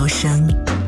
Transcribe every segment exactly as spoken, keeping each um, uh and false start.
声。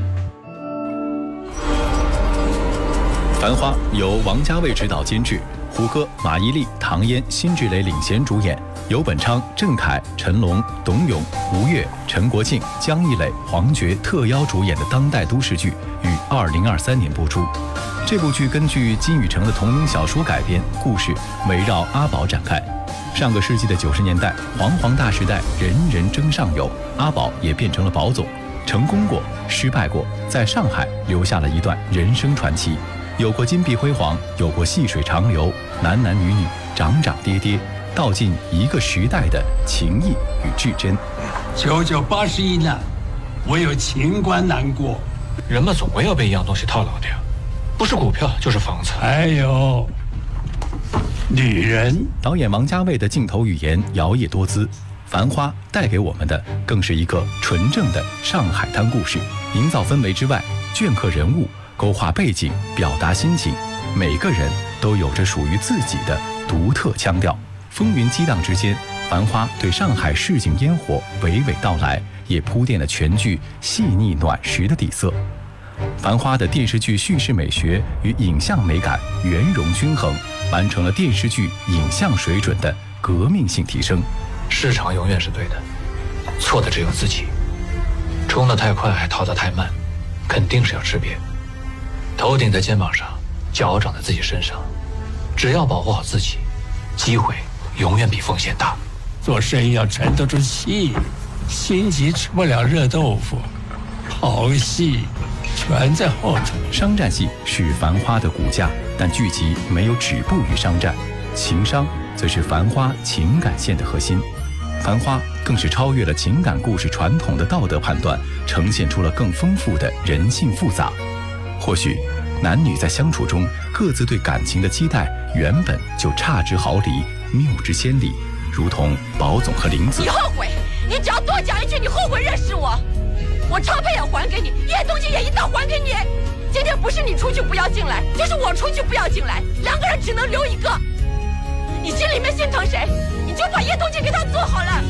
繁花由王家卫执导监制，胡歌、马伊琍、唐嫣、辛芷蕾领衔主演，由本昌、郑恺、陈龙、董永、吴越、陈国庆、姜艺磊、黄觉特邀主演的当代都市剧，于二零二三年播出。这部剧根据金宇澄的同名小说改编，故事围绕阿宝展开。上个世纪的九十年代，煌煌大时代，人人争上游，阿宝也变成了宝总，成功过，失败过，在上海留下了一段人生传奇。有过金碧辉煌，有过细水长流，男男女女，涨涨跌跌，道尽一个时代的情谊与至真。 九九八十一难，唯有情关难过。 人们总归要被一样东西套牢的呀，不是股票就是房子。 还有女人。 导演王家卫的镜头语言摇曳多姿，《繁花》带给我们的更是一个纯正的上海滩故事，营造氛围之外，镌刻人物，勾画背景，表达心情，每个人都有着属于自己的独特腔调。风云激荡之间，繁花对上海市井烟火娓娓道来，也铺垫了全剧细腻暖实的底色。繁花的电视剧叙事美学与影像美感圆融均衡，完成了电视剧影像水准的革命性提升。 市场永远是对的，错的只有自己。冲得太快，逃得太慢，肯定是要吃瘪。头顶在肩膀上，脚长在自己身上，只要保护好自己，机会永远比风险大。 做生意要沉得住气，心急吃不了热豆腐，好戏全在后头。 商战戏是繁花的骨架，但剧集没有止步于商战，情商则是繁花情感线的核心。繁花更是超越了情感故事传统的道德判断，呈现出了更丰富的人性复杂。或许男女在相处中各自对感情的期待原本就差之毫厘，谬之千里，如同宝总和玲子。 你后悔，你只要多讲一句你后悔认识我，我钞票也还给你，叶东京也一道还给你。今天不是你出去不要进来，就是我出去不要进来，两个人只能留一个。你心里面心疼谁，你就把叶东京给他做好了。